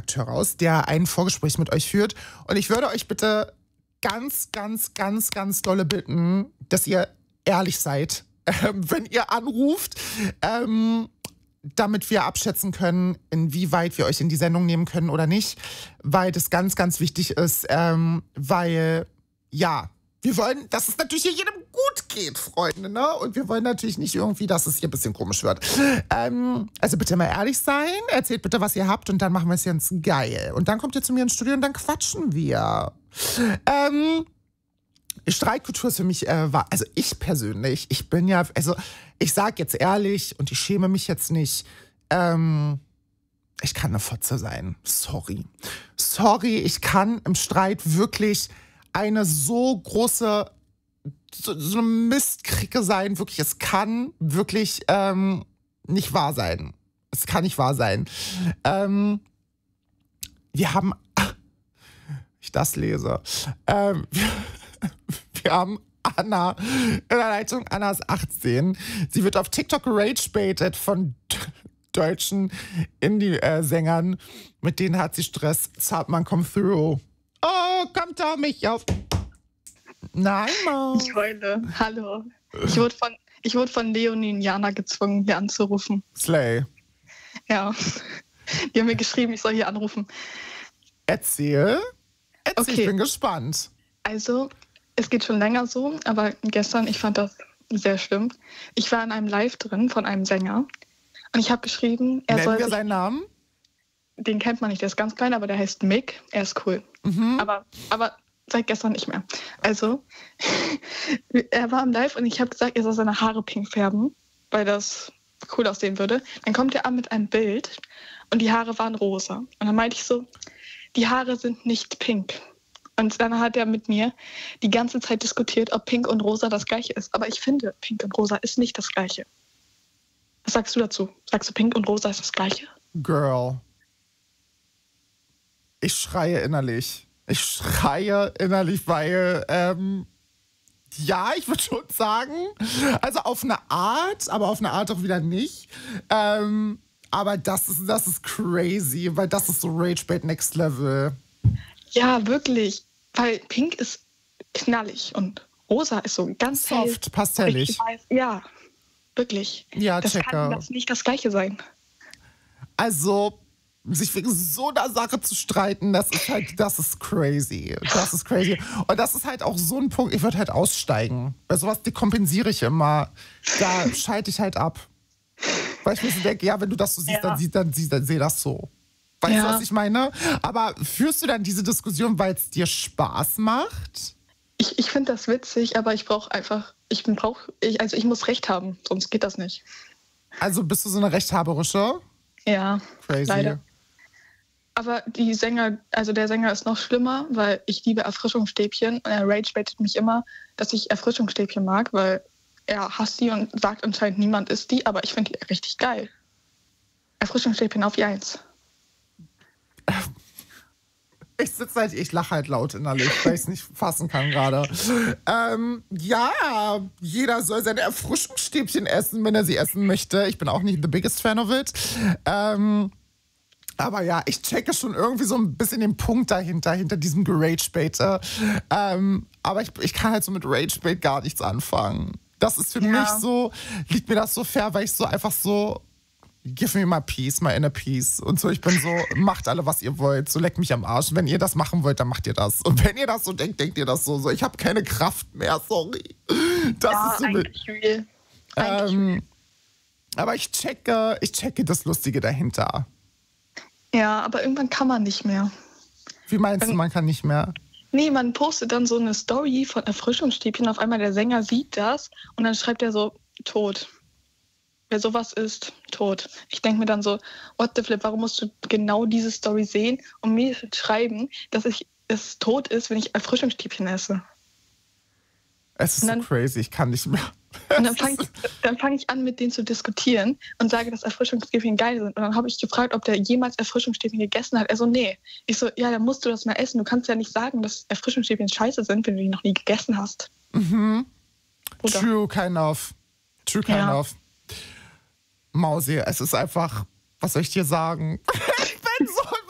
Redakteur raus, der ein Vorgespräch mit euch führt. Und ich würde euch bitte ganz, ganz, ganz, ganz dolle bitten, dass ihr ehrlich seid, wenn ihr anruft, damit wir abschätzen können, inwieweit wir euch in die Sendung nehmen können oder nicht, weil das ganz, ganz wichtig ist, weil, ja, wir wollen, dass es natürlich hier jedem gut geht, Freunde, ne? Und wir wollen natürlich nicht irgendwie, dass es hier ein bisschen komisch wird. Also bitte mal ehrlich sein, erzählt bitte, was ihr habt und dann machen wir es ganz geil. Und dann kommt ihr zu mir ins Studio und dann quatschen wir. Streitkultur ist für mich, also ich persönlich, ich bin ja, also ich sag jetzt ehrlich und ich schäme mich jetzt nicht, ich kann eine Fotze sein. Sorry, ich kann im Streit wirklich eine so große, so eine Mistkricke sein, wirklich, es kann wirklich nicht wahr sein. Es kann nicht wahr sein. Wir haben, ich das lese, wir haben Anna in der Leitung. Anna ist 18. Sie wird auf TikTok gerage-baitet von deutschen Indie-Sängern. Mit denen hat sie Stress. Zartmann, come through. Oh, kommt da mich auf. Nein, Mann. Ich heule. Hallo. Ich wurde von Leonie und Jana gezwungen, hier anzurufen. Slay. Ja. Die haben mir geschrieben, ich soll hier anrufen. Erzähl, Okay. Ich bin gespannt. Also, es geht schon länger so, aber gestern, ich fand das sehr schlimm. Ich war in einem Live drin von einem Sänger und ich habe geschrieben, er Nennen soll wir sich, seinen Namen? den kennt man nicht, der ist ganz klein, aber der heißt Mick, er ist cool. Aber seit gestern nicht mehr. Also, er war im Live und ich habe gesagt, er soll seine Haare pink färben, weil das cool aussehen würde. Dann kommt er an mit einem Bild und die Haare waren rosa. Und dann meinte ich so, die Haare sind nicht pink. Und dann hat er mit mir die ganze Zeit diskutiert, ob pink und rosa das Gleiche ist. Aber ich finde, pink und rosa ist nicht das Gleiche. Was sagst du dazu? Sagst du, pink und rosa ist das Gleiche? Girl. Ich schreie innerlich. Weil, ja, ich würde schon sagen, also auf eine Art, aber auf eine Art auch wieder nicht. Aber das ist crazy, weil das ist so Rage-Bait Next Level. Ja, wirklich. Weil pink ist knallig und rosa ist so ganz Soft, hell. pastellig. Ja, wirklich. Ja, das checker. kann das nicht das Gleiche sein. Also, sich wegen so einer Sache zu streiten, das ist crazy. Das ist crazy. Und das ist halt auch so ein Punkt, ich würde halt aussteigen. Bei sowas dekompensiere ich immer. Da schalte ich halt ab. Weil ich mir so denke, ja, wenn du das so siehst, dann seh das so. Weißt du, was ich meine? Aber führst du dann diese Diskussion, weil es dir Spaß macht? Ich finde das witzig, aber ich brauche einfach, ich muss Recht haben, sonst geht das nicht. Also bist du so eine Rechthaberische? Ja, Crazy. leider. Aber der Sänger ist noch schlimmer, weil ich liebe Erfrischungsstäbchen und er rage-baitet mich immer, dass ich Erfrischungsstäbchen mag, weil er hasst die und sagt anscheinend, niemand isst die, aber ich finde die richtig geil. Erfrischungsstäbchen auf die 1. Ich lache halt laut innerlich, weil ich es nicht fassen kann gerade. Ja, jeder soll seine Erfrischungsstäbchen essen, wenn er sie essen möchte. Ich bin auch nicht the biggest fan of it. Aber ja, ich checke schon irgendwie so ein bisschen den Punkt dahinter diesem Gerage-Bait. Aber ich kann halt so mit Rage-Bait gar nichts anfangen. Das ist für mich so, liegt mir das so fair, weil ich so einfach so, give me my peace, my inner peace. Und so, ich bin so, macht alle, was ihr wollt. So, leckt mich am Arsch. Wenn ihr das machen wollt, dann macht ihr das. Und wenn ihr das so denkt, denkt ihr das so. Ich habe keine Kraft mehr, sorry. Das ist so eigentlich real. Aber ich checke das Lustige dahinter. Ja, aber irgendwann kann man nicht mehr. Wie meinst du, man kann nicht mehr? Nee, man postet dann so eine Story von Erfrischungsstäbchen. Auf einmal der Sänger sieht das und dann schreibt er so, tot. Wer sowas ist, tot. Ich denke mir dann so, what the flip, warum musst du genau diese Story sehen und mir schreiben, dass es tot ist, wenn ich Erfrischungsstäbchen esse? Es ist so crazy, ich kann nicht mehr. Und dann fang ich an, mit denen zu diskutieren und sage, dass Erfrischungsstäbchen geil sind. Und dann habe ich gefragt, ob der jemals Erfrischungsstäbchen gegessen hat. Er so, nee. Ich so, ja, dann musst du das mal essen. Du kannst ja nicht sagen, dass Erfrischungsstäbchen scheiße sind, wenn du die noch nie gegessen hast. Mhm. Oder? True, kind of. Mausi, es ist einfach, was soll ich dir sagen? Ich bin so